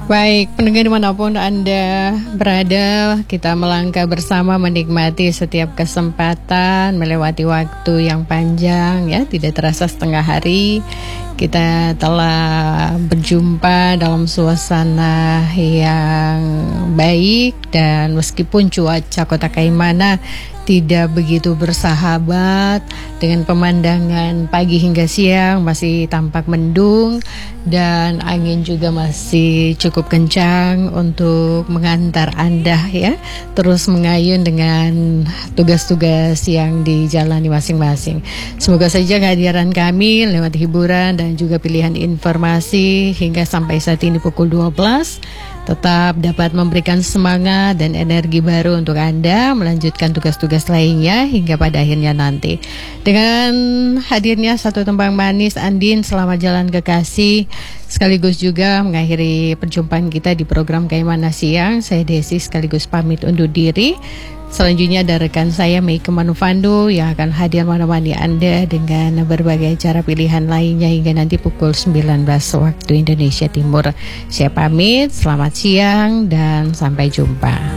Baik, pendengar dimanapun Anda berada, kita melangkah bersama menikmati setiap kesempatan, melewati waktu yang panjang ya, tidak terasa setengah hari. Kita telah berjumpa dalam suasana yang baik dan meskipun cuaca Kota Kaimana tidak begitu bersahabat dengan pemandangan pagi hingga siang masih tampak mendung dan angin juga masih cukup kencang untuk mengantar Anda ya terus mengayun dengan tugas-tugas yang dijalani masing-masing. Semoga saja kehadiran kami lewat hiburan dan juga pilihan informasi hingga sampai saat ini pukul 12 tetap dapat memberikan semangat dan energi baru untuk Anda melanjutkan tugas-tugas lainnya hingga pada akhirnya nanti. Dengan hadirnya satu tembang manis Andin, selamat jalan kekasih, sekaligus juga mengakhiri perjumpaan kita di program Kaimana Siang. Saya Desi sekaligus pamit undur diri. Selanjutnya ada rekan saya Meike Manufando yang akan hadir menemani Anda dengan berbagai acara pilihan lainnya hingga nanti pukul 19 waktu Indonesia Timur. Saya pamit, selamat siang dan sampai jumpa.